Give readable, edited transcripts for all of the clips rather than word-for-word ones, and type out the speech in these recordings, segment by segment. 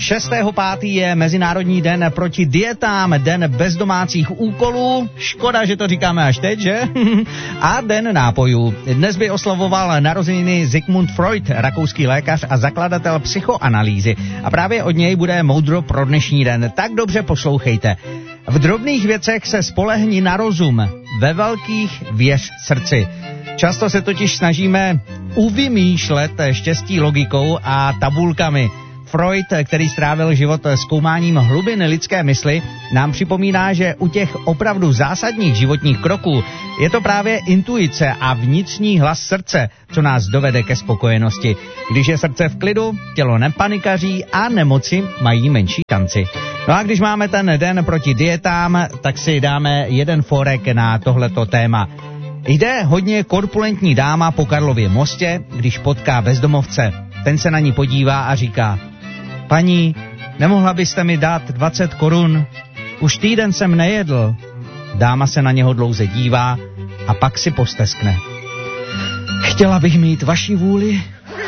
6.5. je Mezinárodní den proti dietám, den bez domácích úkolů, škoda, že to říkáme až teď, že? A den nápojů. Dnes by oslavoval narozeniny Sigmund Freud, rakouský lékař a zakladatel psychoanalýzy. A právě od něj bude moudro pro dnešní den. Tak dobře poslouchejte. V drobných věcech se spolehni na rozum, ve velkých věř srdci. Často se totiž snažíme uvymýšlet štěstí logikou a tabulkami. Freud, který strávil život zkoumáním hlubin lidské mysli, nám připomíná, že u těch opravdu zásadních životních kroků je to právě intuice a vnitřní hlas srdce, co nás dovede ke spokojenosti. Když je srdce v klidu, tělo nepanikaří a nemoci mají menší šanci. No a když máme ten den proti dietám, tak si dáme jeden forek na tohleto téma. Jde hodně korpulentní dáma po Karlově mostě, když potká bezdomovce. Ten se na ní podívá a říká: paní, nemohla byste mi dát 20 korun? Už týden jsem nejedl. Dáma se na něho dlouze dívá a pak si posteskne: chtěla bych mít vaši vůli?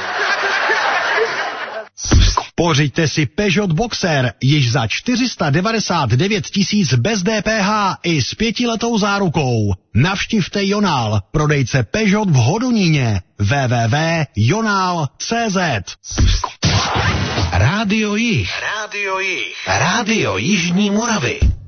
Pořiďte si Peugeot Boxer již za 499 000 bez DPH i s 5letou zárukou. Navštivte Jonál, prodejce Peugeot v Hodoníně. www.jonal.cz. Rádio Jih. Rádio Jižní Moravy.